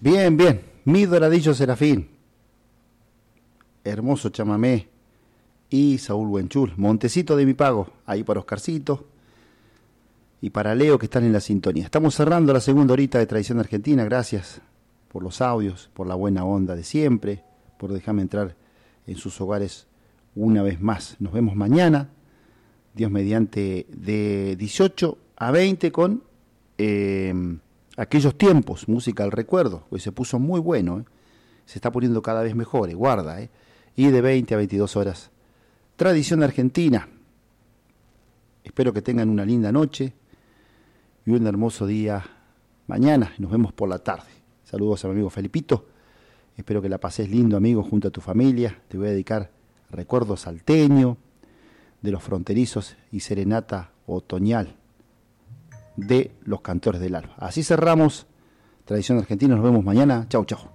Bien, bien. Mi Doradillo Serafín. Hermoso chamamé. Y Saúl Buenchul. Montecito de mi pago. Ahí para Oscarcito. Y para Leo que están en la sintonía. Estamos cerrando la segunda horita de Tradición Argentina. Gracias por los audios, por la buena onda de siempre, por dejarme entrar en sus hogares una vez más. Nos vemos mañana, Dios mediante, de 18 a 20 con aquellos tiempos, música al recuerdo, que se puso muy bueno, se está poniendo cada vez mejor, guarda, y de 20 a 22 horas, Tradición Argentina. Espero que tengan una linda noche y un hermoso día mañana. Nos vemos por la tarde. Saludos a mi amigo Felipito. Espero que la pases lindo, amigo, junto a tu familia. Te voy a dedicar recuerdos salteño, de los fronterizos y serenata otoñal de los Cantores del Alba. Así cerramos Tradición Argentina. Nos vemos mañana. Chau, chau.